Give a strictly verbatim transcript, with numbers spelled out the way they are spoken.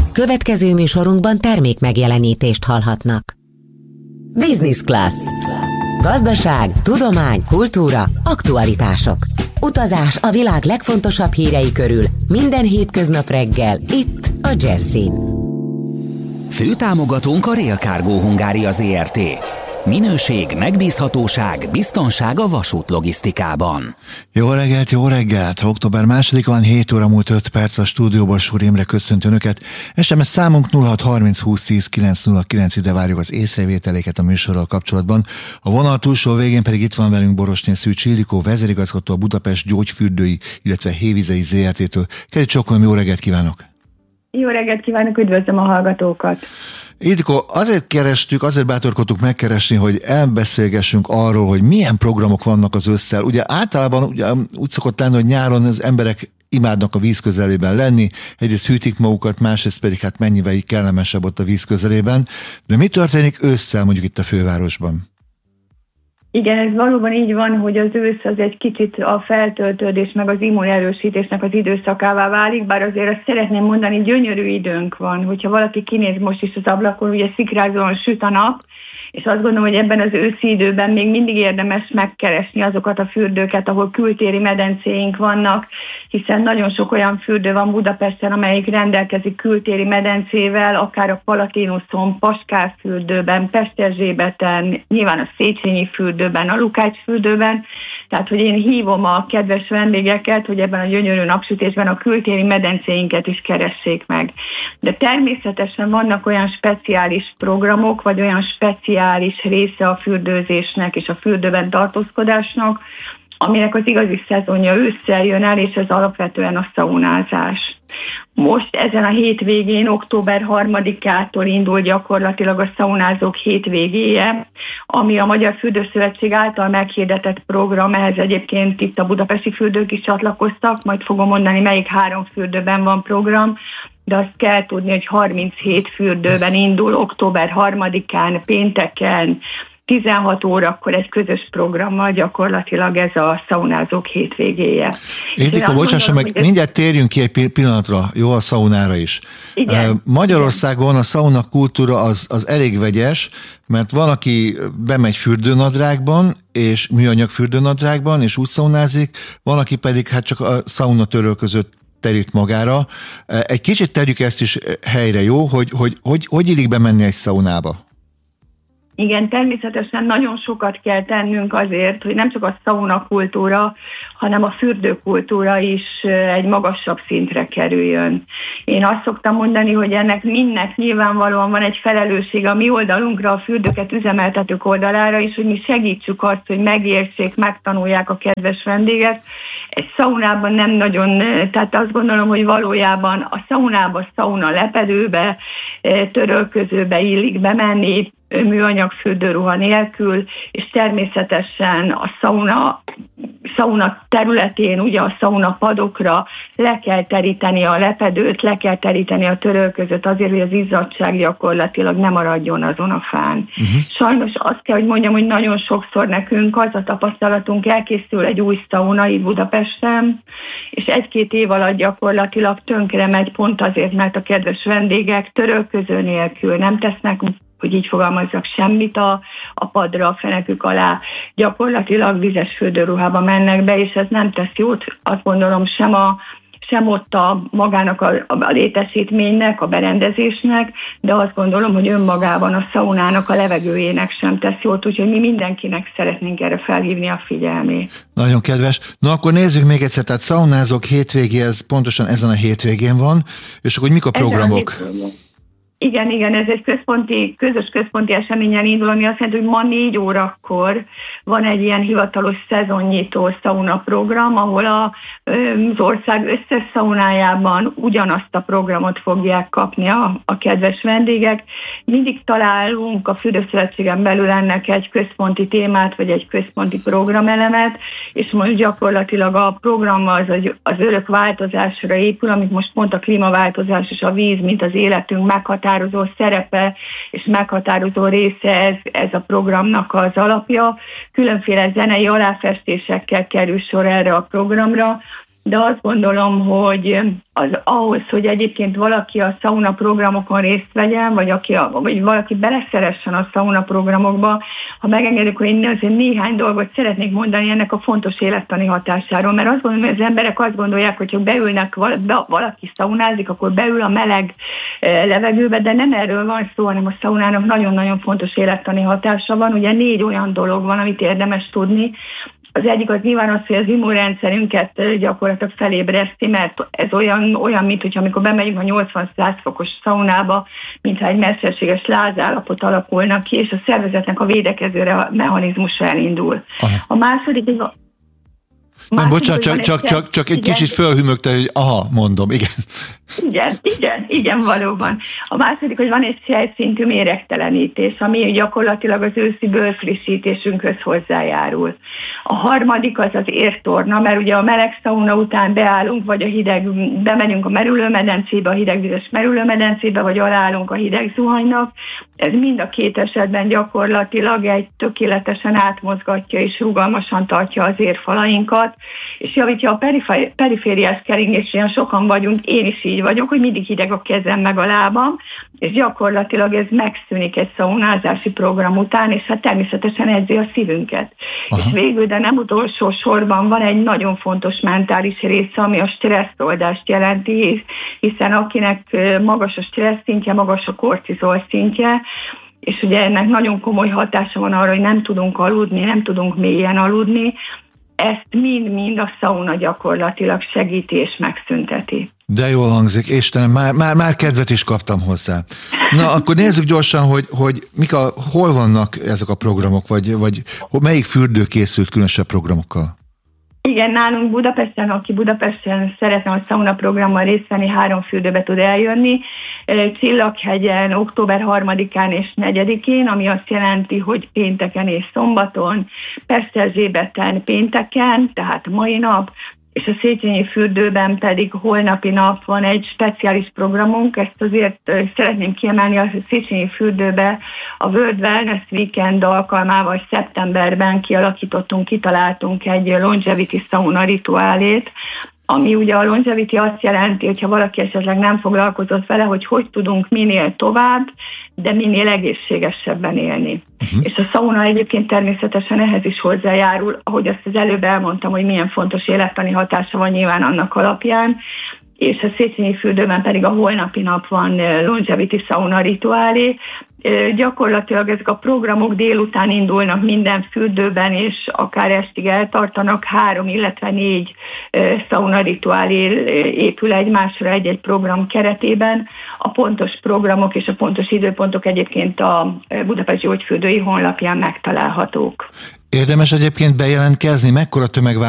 Következő műsorunkban termék megjelenítést hallhatnak. Business Class. Gazdaság, tudomány, kultúra, aktualitások. Utazás a világ legfontosabb hírei körül minden hétköznap reggel itt a Jazzin. Főtámogatónk a Rail Cargo Hungária Zrt. Minőség, megbízhatóság, biztonság a vasútlogisztikában. Jó reggelt, jó reggelt! Október másodika van, hét óra múlt öt perc, a stúdióban Súr Imre köszönt Önöket. es em es számunk nulla hat harminc húsz tíz kilenc nulla kilenc, ide várjuk az észrevételéket a műsorral kapcsolatban. A vonal túlsó végén pedig itt van velünk Borosnyai Szűcs Ildikó, vezérigazgató a Budapest Gyógyfürdői, illetve Hévizei zé er té-től. Kedi Csokolom, jó reggelt kívánok! Jó reggelt kívánok, üdvözlöm a hallgatókat! Ildikó, azért kerestük, azért bátorkodtuk megkeresni, hogy elbeszélgessünk arról, hogy milyen programok vannak az ősszel. Ugye általában ugye, úgy szokott lenni, hogy nyáron az emberek imádnak a víz közelében lenni, egyrészt hűtik magukat, másrészt pedig hát mennyivel kellemesebb ott a víz közelében. De mi történik ősszel mondjuk itt a fővárosban? Igen, ez valóban így van, hogy az ősz az egy kicsit a feltöltődés meg az immunerősítésnek az időszakává válik, bár azért azt szeretném mondani, gyönyörű időnk van, hogyha valaki kinéz most is az ablakon, ugye szikrázóan süt a nap, és azt gondolom, hogy ebben az őszi időben még mindig érdemes megkeresni azokat a fürdőket, ahol kültéri medencéink vannak, hiszen nagyon sok olyan fürdő van Budapesten, amelyik rendelkezik kültéri medencével, akár a Palatinuson, Paskár fürdőben, Pesterzsébeten, nyilván a Széchenyi fürdőben, a Lukács fürdőben, tehát hogy én hívom a kedves vendégeket, hogy ebben a gyönyörű napsütésben a kültéri medencéinket is keressék meg. De természetesen vannak olyan speciális programok, vagy olyan speciális része a fürdőzésnek és a fürdőben tartózkodásnak, aminek az igazi szezonja ősszel jön el, és ez alapvetően a szaunázás. Most ezen a hétvégén, október harmadikától indul gyakorlatilag a szaunázók hétvégéje, ami a Magyar Fürdőszövetség által meghirdetett program, ehhez egyébként itt a budapesti fürdők is csatlakoztak, majd fogom mondani, melyik három fürdőben van program, de azt kell tudni, hogy harminchét fürdőben indul október harmadikán, pénteken, tizenhat órakor egy közös programmal gyakorlatilag ez a szaunázók hétvégéje. Ildikó, bocsássa meg, ez... mindjárt térjünk ki egy pillanatra, jó, a szaunára is. Igen. Magyarországon a szauna kultúra az, az elég vegyes, mert van, aki bemegy fürdőnadrágban, és műanyag fürdőnadrágban, és úgy szaunázik, van, aki pedig hát csak a szauna töröl között terít magára. Egy kicsit tegyük ezt is helyre, jó? Hogy hogy, hogy, hogy illik bemenni egy szaunába? Igen, természetesen nagyon sokat kell tennünk azért, hogy nem csak a szauna kultúra, hanem a fürdőkultúra is egy magasabb szintre kerüljön. Én azt szoktam mondani, hogy ennek mindnek nyilvánvalóan van egy felelősség a mi oldalunkra, a fürdőket üzemeltetők oldalára is, hogy mi segítsük azt, hogy megértsék, megtanulják a kedves vendégek. Egy szaunában nem nagyon, tehát azt gondolom, hogy valójában a szaunába, szauna lepedőbe, törölközőbe illik bemenni, műanyag fürdőruha nélkül, és természetesen a szauna, szauna területén, ugye a szauna padokra le kell teríteni a lepedőt, le kell teríteni a törölközőt azért, hogy az izzadság gyakorlatilag nem maradjon azon a fán. Uh-huh. Sajnos azt kell, hogy mondjam, hogy nagyon sokszor nekünk az a tapasztalatunk, elkészül egy új szauna itt Budapesten, és egy-két év alatt gyakorlatilag tönkre megy pont azért, mert a kedves vendégek törölköző nélkül nem tesznek, hogy így fogalmazzak, semmit a, a padra, a fenekük alá, gyakorlatilag vizes fürdőruhába mennek be, és ez nem tesz jót, azt gondolom, sem, a, sem ott a magának a, a létesítménynek, a berendezésnek, de azt gondolom, hogy önmagában a szaunának, a levegőjének sem tesz jót, úgyhogy mi mindenkinek szeretnénk erre felhívni a figyelmét. Nagyon kedves. Na akkor nézzük még egyszer, tehát szaunázók hétvégé, ez pontosan ezen a hétvégén van, és akkor mik a programok? Igen, igen, ez egy központi, közös központi eseményen indul, ami azt jelenti, hogy ma négy órakor van egy ilyen hivatalos szezonnyitó szauna program, ahol a, az ország összes szaunájában ugyanazt a programot fogják kapni a, a kedves vendégek. Mindig találunk a Fürdőszövetségen belül ennek egy központi témát, vagy egy központi programelemet, és most gyakorlatilag a program az, az örök változásra épül, amit most pont a klímaváltozás és a víz, mint az életünk meghatározó meghatározó szerepe és meghatározó része ez, ez a programnak az alapja. Különféle zenei aláfestésekkel kerül sor erre a programra, de azt gondolom, hogy az ahhoz, hogy egyébként valaki a szauna programokon részt vegyen, vagy, aki a, vagy valaki beleszeressen a szauna programokba, ha megengedik, hogy én azért néhány dolgot szeretnék mondani ennek a fontos élettani hatásáról, mert azt gondolom, hogy az emberek azt gondolják, hogy ha beülnek, valaki szaunázik, akkor beül a meleg levegőbe, de nem erről van szó, hanem a szaunának nagyon-nagyon fontos élettani hatása van. Ugye négy olyan dolog van, amit érdemes tudni. Az egyik az nyilván az, hogy az immunrendszerünket gyakorlatilag felébreszti, mert ez olyan, olyan mint hogy amikor bemegyünk a nyolcvan-száz fokos szaunába, mintha egy mesterséges lázállapot alakulnak ki, és a szervezetnek a védekező mechanizmusa elindul. Aha. A második, egy Nem, bocsánat, csak, csak, csak, csak egy igen. kicsit fölhümögte, hogy aha, mondom, igen. Igen, igen, igen, valóban. A második, hogy van egy sejtszintű méregtelenítés, ami gyakorlatilag az őszi bőrfrissítésünkhöz hozzájárul. A harmadik az az értorna, mert ugye a meleg szauna után beállunk, vagy a hideg, bemegyünk a merülőmedencébe, a hidegvizes merülőmedencébe, vagy alállunk a hideg zuhanynak. Ez mind a két esetben gyakorlatilag egy tökéletesen átmozgatja és rugalmasan tartja az érfalainkat, és javítja a perifériás keringést, ilyen sokan vagyunk, én is így vagyok, hogy mindig hideg a kezem meg a lábam, és gyakorlatilag ez megszűnik egy szaunázási program után, és hát természetesen edzi a szívünket. Aha. És végül, de nem utolsó sorban van egy nagyon fontos mentális része, ami a stresszoldást jelenti, hiszen akinek magas a stressz szintje, magas a kortizol szintje, és ugye ennek nagyon komoly hatása van arra, hogy nem tudunk aludni, nem tudunk mélyen aludni, ezt mind-mind a szauna gyakorlatilag segíti és megszünteti. De jól hangzik, Istenem, már, már, már kedvet is kaptam hozzá. Na, akkor nézzük gyorsan, hogy, hogy mik a, hol vannak ezek a programok, vagy, vagy melyik fürdő készült különösebb programokkal? Igen, nálunk Budapesten, aki Budapesten szeretne a szauna programmal részt venni, három fürdőbe tud eljönni. Csillaghegyen október harmadikán és negyedikén, ami azt jelenti, hogy pénteken és szombaton, Pesterzsébeten pénteken, tehát mai nap, és a Széchenyi fürdőben pedig holnapi nap van egy speciális programunk, ezt azért szeretném kiemelni, a Széchenyi fürdőbe a World Wellness Weekend alkalmával szeptemberben kialakítottunk, kitaláltunk egy longevity sauna rituálét, ami ugye a longevity azt jelenti, hogyha valaki esetleg nem foglalkozott vele, hogy hogy tudunk minél tovább, de minél egészségesebben élni. Uh-huh. És a szauna egyébként természetesen ehhez is hozzájárul, ahogy azt az előbb elmondtam, hogy milyen fontos élettani hatása van nyilván annak alapján, és a Széchenyi fürdőben pedig a holnapi nap van longevity sauna rituálé. Gyakorlatilag ezek a programok délután indulnak minden fürdőben, és akár estig eltartanak, három, illetve négy sauna rituálé épül egymásra egy-egy program keretében. A pontos programok és a pontos időpontok egyébként a Budapest Gyógyfürdői honlapján megtalálhatók. Érdemes egyébként bejelentkezni? Mekkora tömeg vár